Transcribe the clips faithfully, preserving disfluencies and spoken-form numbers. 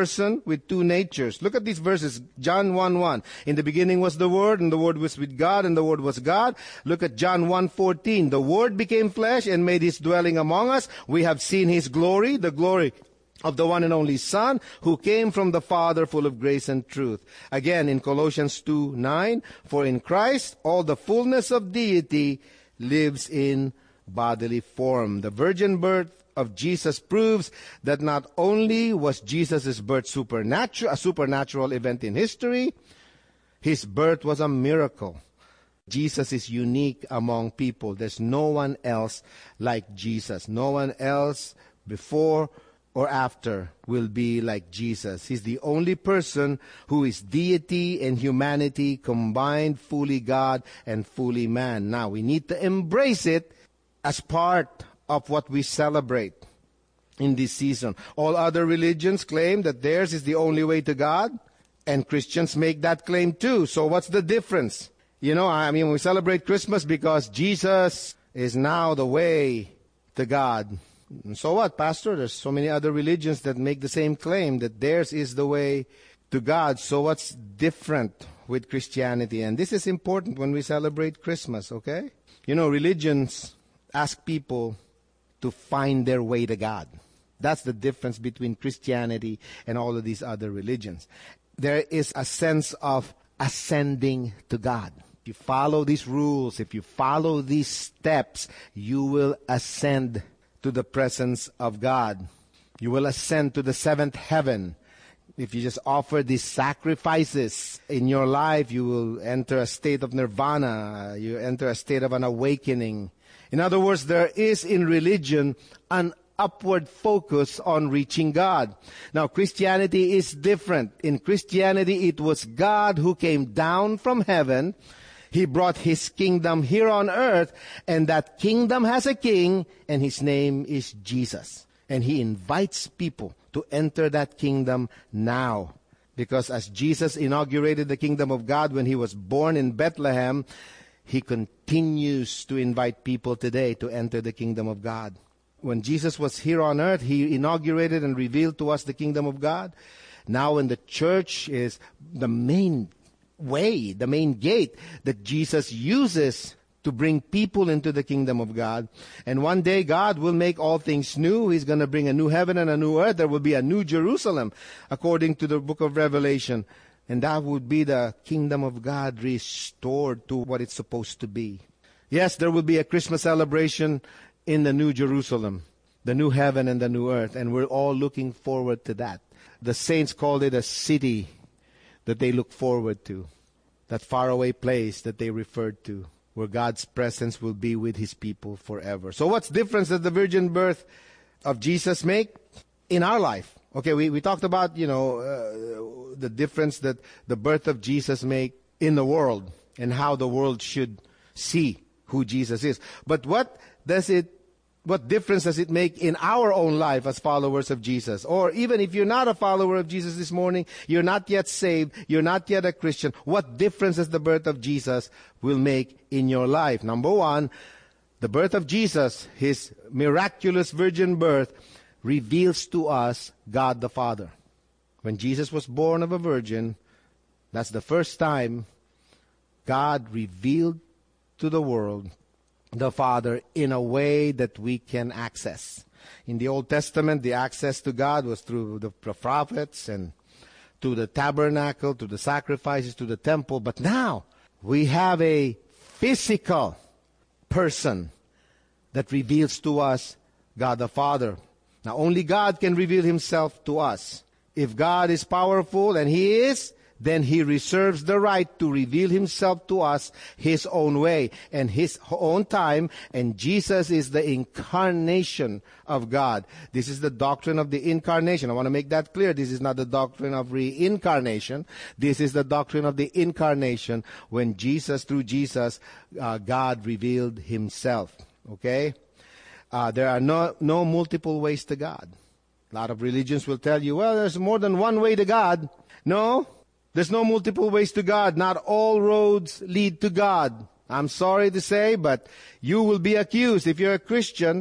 person with two natures. Look at these verses. John one one. In the beginning was the Word, and the Word was with God, and the Word was God. Look at John one fourteen. The Word became flesh and made His dwelling among us. We have seen His glory, the glory of the one and only Son, who came from the Father, full of grace and truth. Again, in Colossians two nine, for in Christ all the fullness of deity lives in bodily form. The virgin birth of Jesus proves that not only was Jesus' birth supernatural, a supernatural event in history, His birth was a miracle. Jesus is unique among people. There's no one else like Jesus. No one else before or after will be like Jesus. He's the only person who is deity and humanity combined, fully God and fully man. Now, we need to embrace it as part of what we celebrate in this season. All other religions claim that theirs is the only way to God, and Christians make that claim too. So what's the difference? You know, I mean, we celebrate Christmas because Jesus is now the way to God. And so what, Pastor? There's so many other religions that make the same claim that theirs is the way to God. So what's different with Christianity? And this is important when we celebrate Christmas, okay? You know, religions ask people to find their way to God. That's the difference between Christianity and all of these other religions. There is a sense of ascending to God. If you follow these rules, if you follow these steps, you will ascend to the presence of God. You will ascend to the seventh heaven. If you just offer these sacrifices in your life, you will enter a state of nirvana. You enter a state of an awakening. In other words, there is in religion an upward focus on reaching God. Now, Christianity is different. In Christianity, it was God who came down from heaven. He brought His kingdom here on earth, and that kingdom has a king, and His name is Jesus. And He invites people to enter that kingdom now. Because as Jesus inaugurated the kingdom of God when He was born in Bethlehem, He continues to invite people today to enter the kingdom of God. When Jesus was here on earth, He inaugurated and revealed to us the kingdom of God. Now when the church is the main way, the main gate that Jesus uses to bring people into the kingdom of God. And one day God will make all things new. He's going to bring a new heaven and a new earth. There will be a new Jerusalem, according to the book of Revelation. And that would be the kingdom of God restored to what it's supposed to be. Yes, there will be a Christmas celebration in the new Jerusalem, the new heaven and the new earth. And we're all looking forward to that. The saints called it a city that they look forward to, that faraway place that they referred to, where God's presence will be with His people forever. So what's difference does the virgin birth of Jesus make in our life? Okay, we, we talked about, you know, uh, the difference that the birth of Jesus make in the world and how the world should see who Jesus is. But what does it What difference does it make in our own life as followers of Jesus? Or even if you're not a follower of Jesus this morning, you're not yet saved, you're not yet a Christian, what difference does the birth of Jesus will make in your life? Number one, the birth of Jesus, His miraculous virgin birth, reveals to us God the Father. When Jesus was born of a virgin, that's the first time God revealed to the world the Father in a way that we can access. In the Old Testament, the access to God was through the prophets and to the tabernacle, to the sacrifices, to the temple. But now we have a physical person that reveals to us God the Father. Now only God can reveal Himself to us. If God is powerful, and He is, then He reserves the right to reveal Himself to us His own way and His own time. And Jesus is the incarnation of God. This is the doctrine of the incarnation. I want to make that clear. This is not the doctrine of reincarnation. This is the doctrine of the incarnation, when Jesus, through Jesus, uh, God revealed Himself. Okay? Uh, there are no, no multiple ways to God. A lot of religions will tell you, well, there's more than one way to God. No. There's no multiple ways to God. Not all roads lead to God. I'm sorry to say, but you will be accused if you're a Christian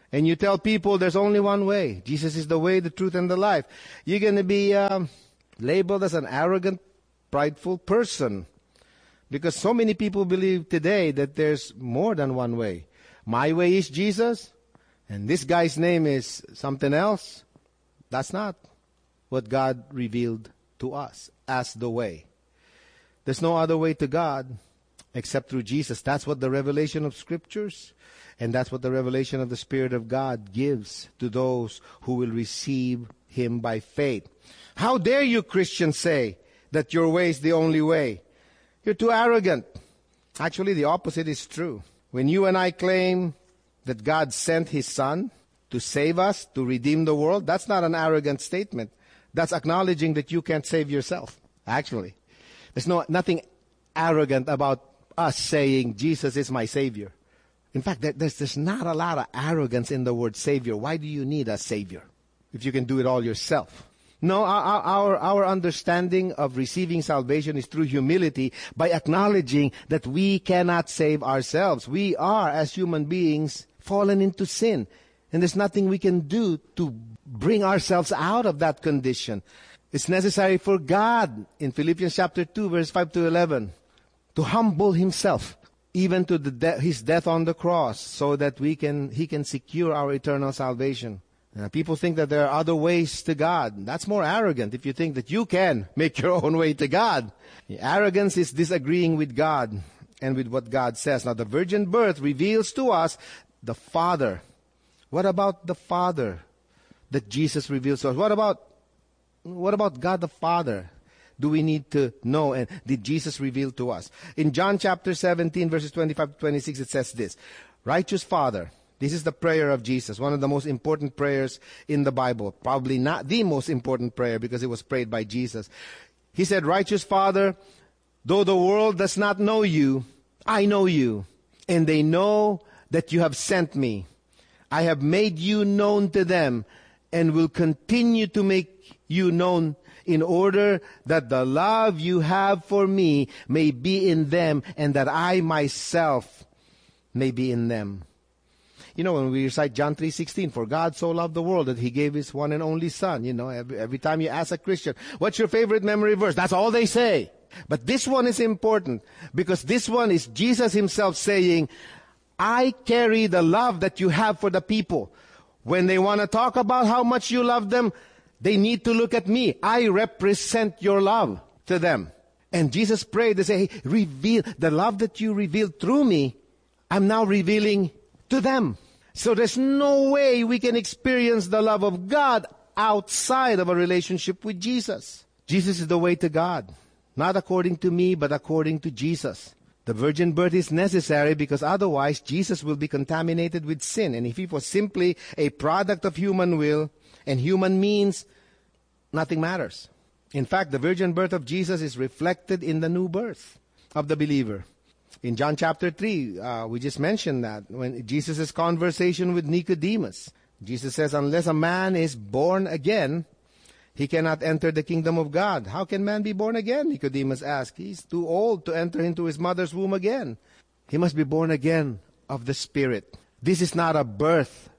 and you tell people there's only one way, Jesus is the way, the truth, and the life, you're going to be um, labeled as an arrogant, prideful person. Because so many people believe today that there's more than one way. My way is Jesus, and this guy's name is something else. That's not what God revealed to us as the way. There's no other way to God except through Jesus. That's what the revelation of Scriptures, and that's what the revelation of the Spirit of God gives to those who will receive Him by faith. How dare you, Christians, say that your way is the only way? You're too arrogant. Actually, the opposite is true. When you and I claim that God sent His Son to save us, to redeem the world, that's not an arrogant statement. That's acknowledging that you can't save yourself, actually. There's no nothing arrogant about us saying, Jesus is my Savior. In fact, there's, there's not a lot of arrogance in the word Savior. Why do you need a Savior if you can do it all yourself? No, our, our, our understanding of receiving salvation is through humility, by acknowledging that we cannot save ourselves. We are, as human beings, fallen into sin. And there's nothing we can do to bring ourselves out of that condition. It's necessary for God, in Philippians chapter two, verse five to eleven, to humble Himself, even to the de- His death on the cross, so that we can He can secure our eternal salvation. Uh, people think that there are other ways to God. That's more arrogant if you think that you can make your own way to God. Arrogance is disagreeing with God and with what God says. Now, the virgin birth reveals to us the Father. What about the Father that Jesus reveals to us? What about, what about God the Father? Do we need to know, and did Jesus reveal to us? In John chapter seventeen, verses twenty-five to twenty-six, it says this: Righteous Father. This is the prayer of Jesus, one of the most important prayers in the Bible. Probably not the most important prayer, because it was prayed by Jesus. He said, Righteous Father, though the world does not know you, I know you, and they know that you have sent me. I have made you known to them, and will continue to make you known, in order that the love you have for me may be in them, and that I myself may be in them. You know, when we recite John three sixteen, for God so loved the world that He gave His one and only Son. You know, every, every time you ask a Christian, what's your favorite memory verse? That's all they say. But this one is important, because this one is Jesus Himself saying, I carry the love that you have for the people. When they want to talk about how much you love them, they need to look at me. I represent your love to them. And Jesus prayed to say, hey, reveal the love that you revealed through me, I'm now revealing to them. So there's no way we can experience the love of God outside of a relationship with Jesus. Jesus is the way to God. Not according to me, but according to Jesus. The virgin birth is necessary because otherwise Jesus will be contaminated with sin. And if He was simply a product of human will and human means, nothing matters. In fact, the virgin birth of Jesus is reflected in the new birth of the believer. In John chapter three, uh, we just mentioned that when Jesus' conversation with Nicodemus, Jesus says, unless a man is born again, he cannot enter the kingdom of God. How can man be born again? Nicodemus asked. He's too old to enter into his mother's womb again. He must be born again of the Spirit. This is not a birth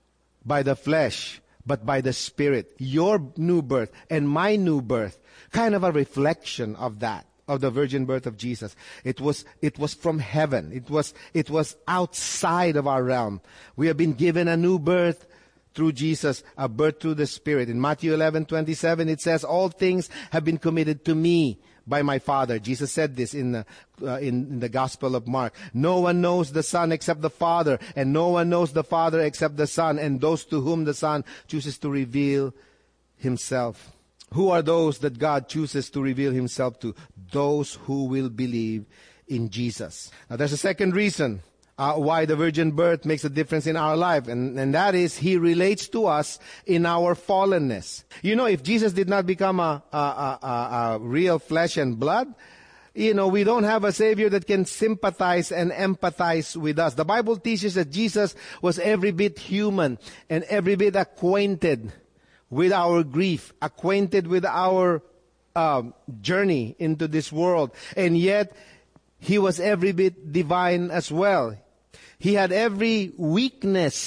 by the flesh, but by the Spirit. Your new birth and my new birth, kind of a reflection of that, of the virgin birth of Jesus. It was, it was from heaven. It was, it was outside of our realm. We have been given a new birth through Jesus, a birth through the Spirit. In Matthew eleven twenty-seven, it says, all things have been committed to me by my Father. Jesus said this in the, uh, in, in the Gospel of Mark. No one knows the Son except the Father, and no one knows the Father except the Son, and those to whom the Son chooses to reveal Himself. Who are those that God chooses to reveal Himself to? Those who will believe in Jesus. Now, there's a second reason uh, why the virgin birth makes a difference in our life, and, and that is He relates to us in our fallenness. You know, if Jesus did not become a, a, a, a, a real flesh and blood, you know, we don't have a Savior that can sympathize and empathize with us. The Bible teaches that Jesus was every bit human and every bit acquainted with our grief, acquainted with our um, journey into this world. And yet, He was every bit divine as well. He had every weakness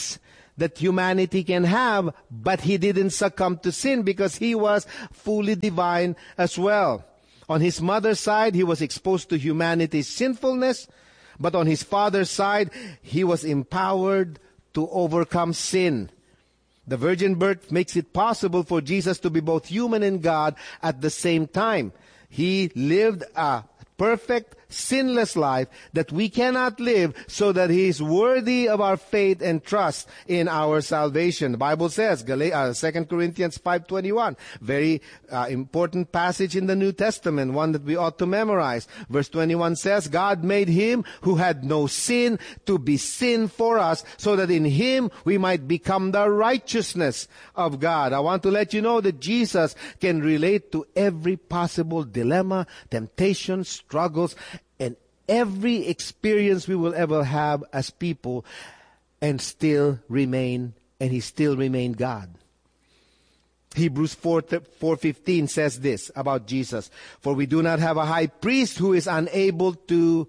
that humanity can have, but he didn't succumb to sin because he was fully divine as well. On his mother's side, he was exposed to humanity's sinfulness, but on his father's side, he was empowered to overcome sin. The virgin birth makes it possible for Jesus to be both human and God at the same time. He lived a perfect, sinless life that we cannot live, so that he is worthy of our faith and trust in our salvation. The Bible says, Second Corinthians five twenty-one, very uh, important passage in the New Testament, one that we ought to memorize. Verse twenty-one says, God made him who had no sin to be sin for us, so that in him we might become the righteousness of God. I want to let you know that Jesus can relate to every possible dilemma, temptation, struggles, and every experience we will ever have as people, and still remain, and he still remained God. Hebrews four fifteen says this about Jesus, for we do not have a high priest who is unable to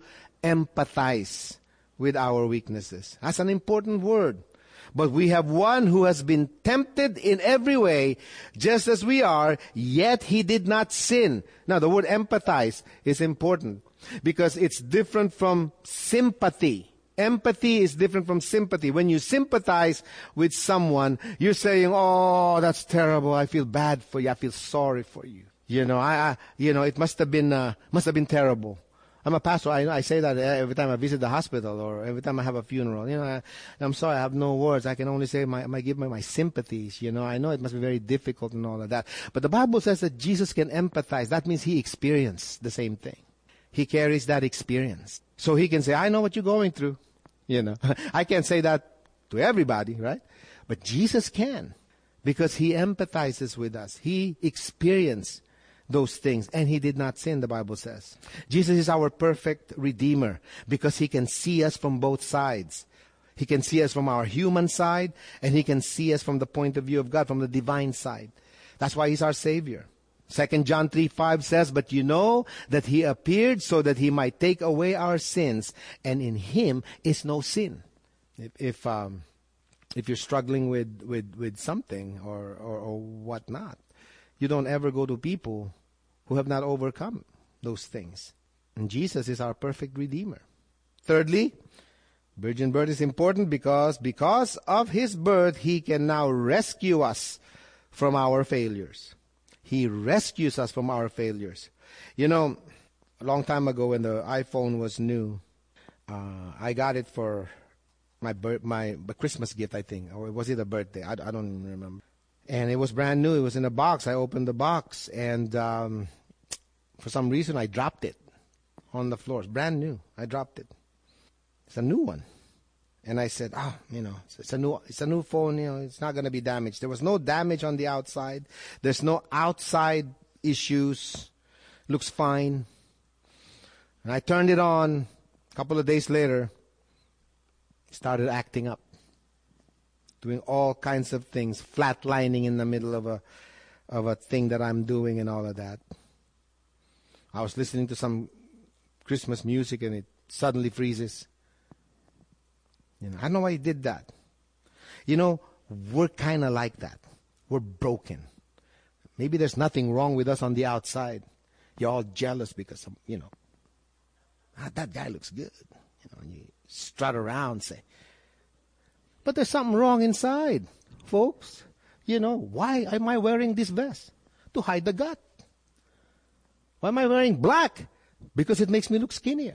empathize with our weaknesses. That's an important word. But we have one who has been tempted in every way, just as we are, yet he did not sin. Now, the word empathize is important because it's different from sympathy. Empathy is different from sympathy. When you sympathize with someone, you're saying, oh, that's terrible. I feel bad for you. I feel sorry for you. You know, I, I you know, it must have been, uh, must have been terrible. I'm a pastor. I, I say that every time I visit the hospital or every time I have a funeral. You know, I, I'm sorry, I have no words. I can only say my, I give my, my sympathies. You know, I know it must be very difficult and all of that. But the Bible says that Jesus can empathize. That means he experienced the same thing. He carries that experience. So he can say, I know what you're going through. You know, I can't say that to everybody, right? But Jesus can, because he empathizes with us. He experienced those things, and he did not sin, the Bible says. Jesus is our perfect Redeemer because he can see us from both sides. He can see us from our human side, and he can see us from the point of view of God, from the divine side. That's why he's our Savior. Second John three five says, but you know that he appeared so that he might take away our sins, and in him is no sin. If if, um, if you're struggling with, with, with something or, or, or whatnot, you don't ever go to people who have not overcome those things. And Jesus is our perfect Redeemer. Thirdly, virgin birth is important because because of his birth, he can now rescue us from our failures. He rescues us from our failures. You know, a long time ago when the iPhone was new, uh, I got it for my birth, my Christmas gift, I think. Or was it a birthday? I, I don't even remember. And it was brand new. It was in a box. I opened the box, and um, for some reason, I dropped it on the floor. It's brand new. I dropped it. It's a new one. And I said, oh, you know, it's, it's a new it's a new phone. You know, it's not going to be damaged. There was no damage on the outside. There's no outside issues. Looks fine. And I turned it on. A couple of days later, it started acting up. Doing all kinds of things, flatlining in the middle of a of a thing that I'm doing and all of that. I was listening to some Christmas music and it suddenly freezes. You know, I don't know why he did that. You know, we're kind of like that. We're broken. Maybe there's nothing wrong with us on the outside. You're all jealous because, of, you know, ah, that guy looks good. You know, and you strut around, say, but there's something wrong inside, folks. You know, why am I wearing this vest? To hide the gut. Why am I wearing black? Because it makes me look skinnier.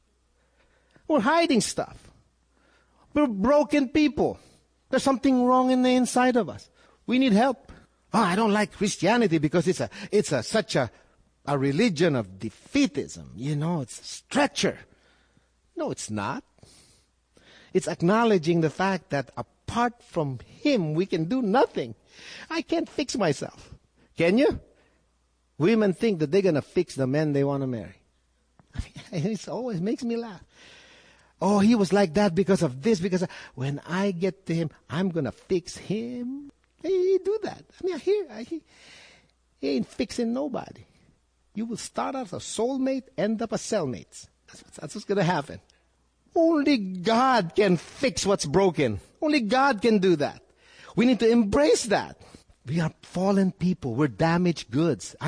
We're hiding stuff. We're broken people. There's something wrong in the inside of us. We need help. Oh, I don't like Christianity because it's a it's a such a a religion of defeatism. You know, it's a stretcher. No, it's not. It's acknowledging the fact that apart from him, we can do nothing. I can't fix myself. Can you? Women think that they're going to fix the men they want to marry. I mean, it always makes me laugh. Oh, he was like that because of this, because of, when I get to him, I'm going to fix him. Hey, do that. I mean, I hear, I hear, he ain't fixing nobody. You will start out as a soulmate, end up a cellmate. That's, that's what's going to happen. Only God can fix what's broken. Only God can do that. We need to embrace that. We are fallen people. We're damaged goods.